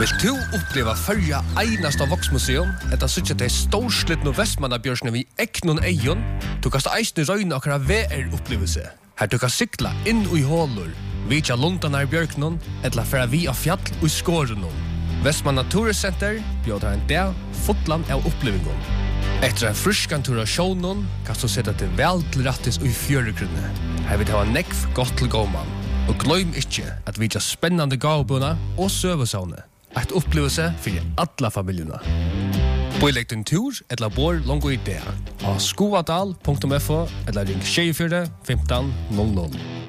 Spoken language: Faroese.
Vill du uppleva förja einasta voksmuseum, etta sutja til storslitnu Vestmannabjørsne vi eknon eion, du kast eisne røyna okra VR-upplevelse. Her du kan sykla inn i hålur, vitja lundanar bjørknon, etla færa vi av fjall og skårenon. Vestmanna Turiscenter bjóðar en dag fotland av upplevingon. Etter en fruskan tur av sjånon, kan du sette til vel til rattis og i fjøregrunne. Her vil det ha nekv godt til gåman. Og gløym ikkje at vi har spennande gavbuna og søvesavne. Et opplevelse for alla familjuna. Boilegg din tur eller bor longo i det. Av skoadal.fo eller ring 24 15 00.